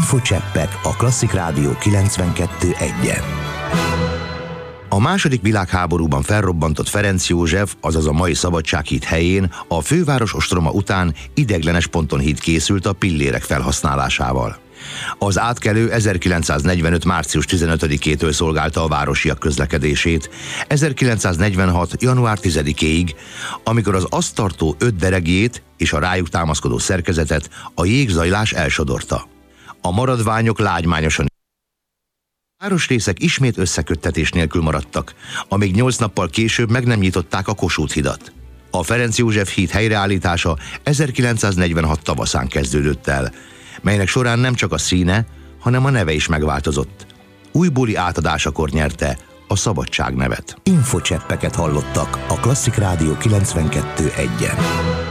Infocseppek a Klasszik Rádió 92.1-en. A második világháborúban felrobbantott Ferenc József, azaz a mai Szabadsághíd helyén a főváros ostroma után ideiglenes pontonhíd készült a pillérek felhasználásával. Az átkelő 1945. március 15-től szolgálta a városiak közlekedését, 1946. január 10-éig, amikor az azt tartó 5 deregjét és a rájuk támaszkodó szerkezetet a jégzajlás elsodorta. A maradványok lágymányosan a városrészek ismét összeköttetés nélkül maradtak, amíg 8 nappal később meg nem nyitották a Kossuth hidat. A Ferenc József híd helyreállítása 1946 tavaszán kezdődött el, melynek során nem csak a színe, hanem a neve is megváltozott. Újbóli átadásakor nyerte a Szabadság nevet. Infocseppeket hallottak a Klasszik Rádió 92.1-en.